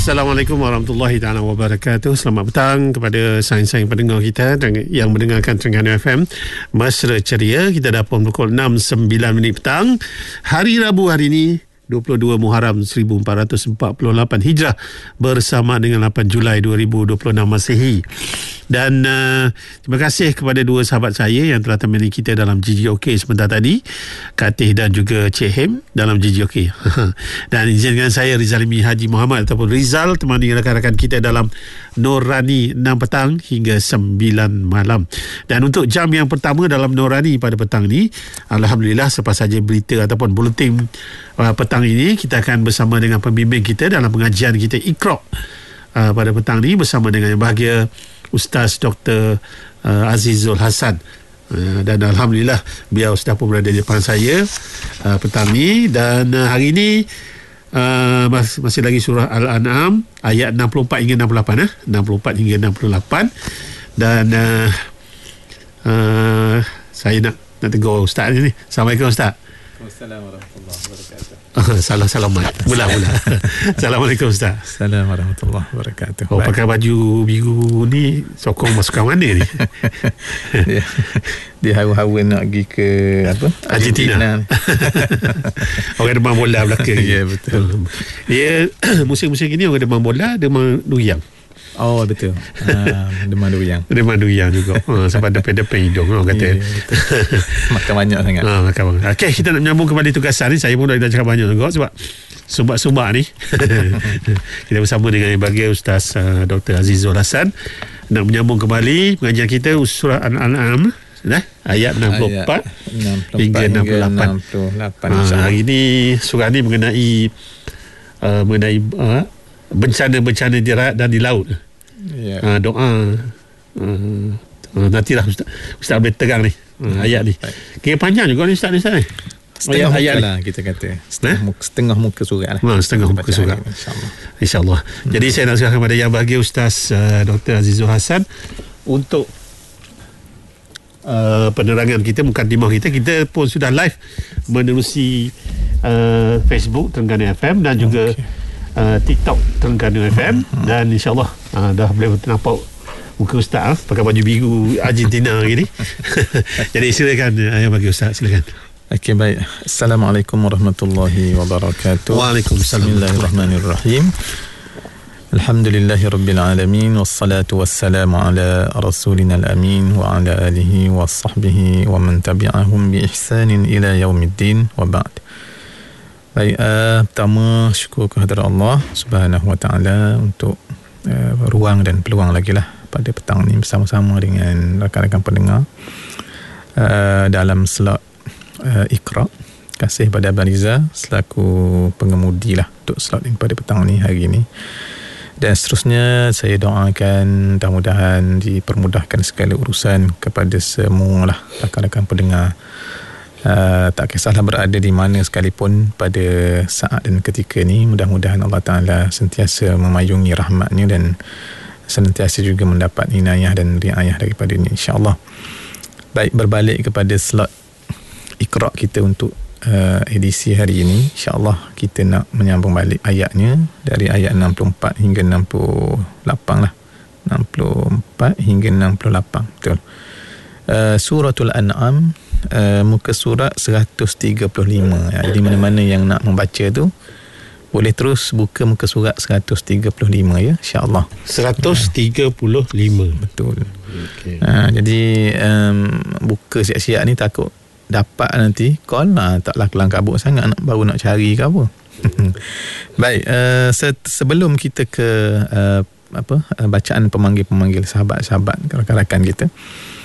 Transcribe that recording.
Assalamualaikum warahmatullahi taala wabarakatuh. Selamat petang kepada sains-sains pendengar kita yang mendengarkan Terengganu FM. Mesra ceria, kita dah pun pukul 6.09 petang. Hari Rabu hari ini 22 Muharram 1448 Hijrah bersama dengan 8 Julai 2026 Masihi. Dan terima kasih kepada dua sahabat saya yang telah temani kita dalam GGOK sebentar tadi, Katih dan juga Cik Hem dalam GGOK. Dan izinkan saya Rizalimi Haji Muhammad ataupun Rizal temani rakan-rakan kita dalam Nurani 6 petang hingga 9 malam. Dan untuk jam yang pertama dalam Nurani pada petang ni, alhamdulillah selepas saja berita ataupun buletin petang ini, kita akan bersama dengan pembimbing kita dalam pengajian kita Iqra pada petang ni bersama dengan yang bahagia Ustaz Dr. Azizul Hasan. Dan alhamdulillah beliau sudah pun berada di depan saya petang ni. Dan hari ini masih lagi surah Al-An'am ayat 64 hingga 68 64 hingga 68. Dan saya nak tegur Ustaz ni. Assalamualaikum Ustaz. Assalamualaikum warahmatullahi wabarakatuh. Salah selamat. Mula. Assalamualaikum Ustaz. Assalamualaikum warahmatullahi wabarakatuh. Oh, pakai baju biru ni sokong masukan mana ni? Dia haru-haru nak pergi ke apa? Argentina. Orang demam bola belakang. Ya, betul. Dia musim-musim gini orang demam bola, demam durian. Oh, betul. Demam durian. Demam durian juga. Sebab depan hidung orang kata. Ya, betul. Makan banyak sangat. Makan banyak. Okey, kita nak menyambung kembali tugasan ni. Saya pun dah cakap banyak juga sebab subak-subak ni. Kita bersama dengan yang bahagia Ustaz Dr. Azizul Hasan nak menyambung kembali pengajian kita surah Al-An'am ayat 64 hingga 68. Hari ini surah ni mengenai bencana-bencana di darat dan di laut. Doa nantilah Ustaz boleh tegang ni ayat ni. Kira panjang juga ni Ustaz ni. Setengah muka lah kita kata. Setengah muka surat lah. Setengah muka surat, InsyaAllah. Jadi saya nak serahkan kepada yang bahagia Ustaz Dr. Azizul Hasan untuk penerangan kita, mukadimah kita. Kita pun sudah live menerusi Facebook Terengganu FM dan juga TikTok Terengganu FM. Dan insyaAllah dah boleh nampak muka Ustaz pakai baju biru Argentina hari ni. Jadi silakan yang bagi Ustaz, silakan. Okey, baik. Assalamualaikum warahmatullahi wabarakatuh. Waalaikumsalam. Bismillahirrahmanirrahim. Alhamdulillahirabbil alamin wassalatu wassalamu ala rasulina al-amin wa ala alihi wa sahbihi wa man tabi'ahum bi ihsanin ila yaumiddin wa ba'd. Baik, pertama syukur kehadirat Allah Subhanahu wa taala untuk ruang dan peluang lagi lah pada petang ni bersama-sama dengan rakan-rakan pendengar dalam slot Iqra. Kasih pada Abang Riza selaku pengemudi lah untuk slot ini pada petang ni hari ni. Dan seterusnya saya doakan mudah-mudahan dipermudahkan segala urusan kepada semua lah rakan-rakan pendengar. Tak kisahlah berada di mana sekalipun pada saat dan ketika ni, mudah-mudahan Allah Ta'ala sentiasa memayungi rahmatnya dan sentiasa juga mendapat inayah dan riayah daripada ini, insyaAllah. Baik, berbalik kepada slot Iqra kita untuk edisi hari ini, insyaAllah kita nak menyambung balik ayatnya dari ayat 64 hingga 68 lah. 64 hingga 68, betul. Suratul An'am, muka surat 135. Jadi mana-mana yang nak membaca tu boleh terus buka muka surat 135 ya, insya-Allah. 135. Betul. Okay. Jadi buka siap-siap ni takut dapat nanti call taklah kelang kabut sangat baru nak cari ke apa. Baik, sebelum kita ke bacaan pemanggil-pemanggil sahabat-sahabat rakan-rakan kita,